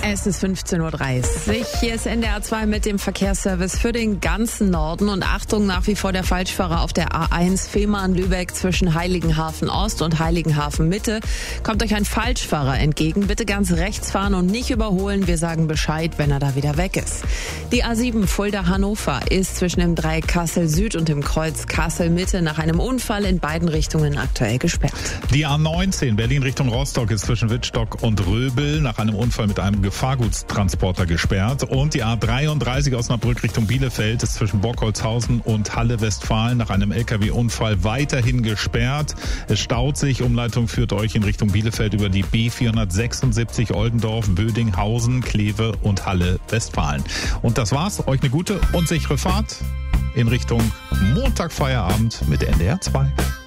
Es ist 15.30 Uhr. Hier ist NDR 2 mit dem Verkehrsservice für den ganzen Norden. Und Achtung, nach wie vor der Falschfahrer auf der A1 Fehmarn-Lübeck zwischen Heiligenhafen Ost und Heiligenhafen Mitte. Kommt euch ein Falschfahrer entgegen. Bitte ganz rechts fahren und nicht überholen. Wir sagen Bescheid, wenn er da wieder weg ist. Die A7 Fulda-Hannover ist zwischen dem Dreieck Kassel Süd und dem Kreuz Kassel Mitte nach einem Unfall in beiden Richtungen aktuell gesperrt. Die A19 Berlin Richtung Rostock ist zwischen Wittstock und Röbel nach einem Unfall mit einem Gefahrgutstransporter gesperrt. Und die A33 Osnabrück Richtung Bielefeld ist zwischen Bockholzhausen und Halle Westfalen nach einem LKW-Unfall weiterhin gesperrt. Es staut sich. Umleitung führt euch in Richtung Bielefeld über die B476 Oldendorf, Bödinghausen, Kleve und Halle Westfalen. Und das war's. Euch eine gute und sichere Fahrt in Richtung Montagfeierabend mit NDR 2.